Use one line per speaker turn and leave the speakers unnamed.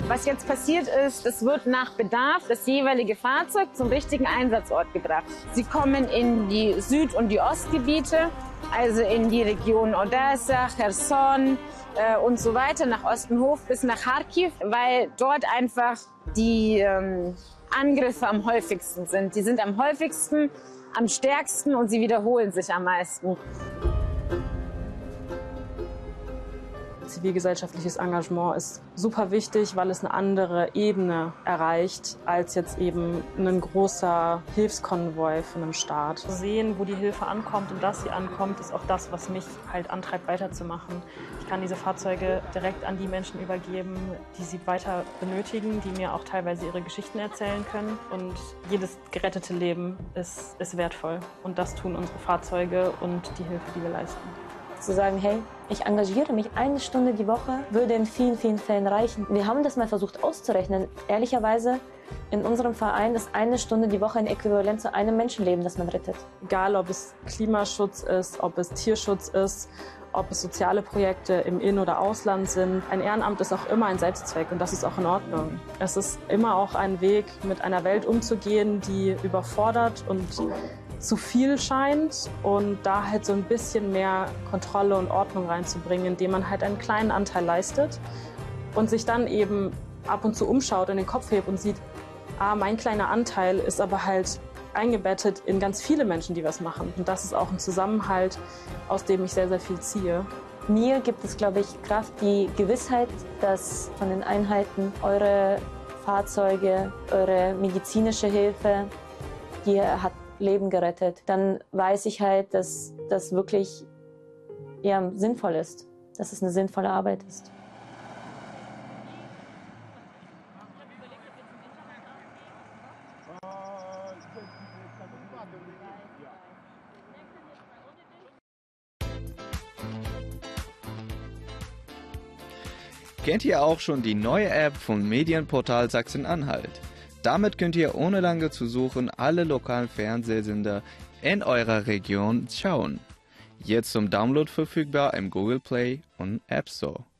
Was jetzt passiert ist, es wird nach Bedarf das jeweilige Fahrzeug zum richtigen Einsatzort gebracht. Sie kommen in die Süd- und die Ostgebiete, also in die Region Odessa, Cherson und so weiter, nach Ostenhof bis nach Kharkiv, weil dort einfach die Angriffe am häufigsten sind. Die sind am häufigsten, am stärksten und sie wiederholen sich am meisten.
Zivilgesellschaftliches Engagement ist super wichtig, weil es eine andere Ebene erreicht als jetzt eben ein großer Hilfskonvoi von einem Staat. Sehen, wo die Hilfe ankommt und dass sie ankommt, ist auch das, was mich halt antreibt, weiterzumachen. Ich kann diese Fahrzeuge direkt an die Menschen übergeben, die sie weiter benötigen, die mir auch teilweise ihre Geschichten erzählen können. Und jedes gerettete Leben ist wertvoll. Und das tun unsere Fahrzeuge und die Hilfe, die wir leisten.
Zu sagen, hey, ich engagiere mich 1 Stunde die Woche, würde in vielen, vielen Fällen reichen. Wir haben das mal versucht auszurechnen. Ehrlicherweise, in unserem Verein ist 1 Stunde die Woche ein Äquivalent zu einem Menschenleben, das man rettet.
Egal, ob es Klimaschutz ist, ob es Tierschutz ist, ob es soziale Projekte im In- oder Ausland sind. Ein Ehrenamt ist auch immer ein Selbstzweck und das ist auch in Ordnung. Es ist immer auch ein Weg, mit einer Welt umzugehen, die überfordert und zu viel scheint und da halt so ein bisschen mehr Kontrolle und Ordnung reinzubringen, indem man halt einen kleinen Anteil leistet und sich dann eben ab und zu umschaut und den Kopf hebt und sieht, mein kleiner Anteil ist aber halt eingebettet in ganz viele Menschen, die was machen. Und das ist auch ein Zusammenhalt, aus dem ich sehr, sehr viel ziehe.
Mir gibt es, glaube ich, Kraft, die Gewissheit, dass von den Einheiten eure Fahrzeuge, eure medizinische Hilfe, die hat Leben gerettet. Dann weiß ich halt, dass das wirklich sinnvoll ist, dass es eine sinnvolle Arbeit ist.
Kennt ihr auch schon die neue App von Medienportal Sachsen-Anhalt? Damit könnt ihr ohne lange zu suchen alle lokalen Fernsehsender in eurer Region schauen. Jetzt zum Download verfügbar im Google Play und App Store.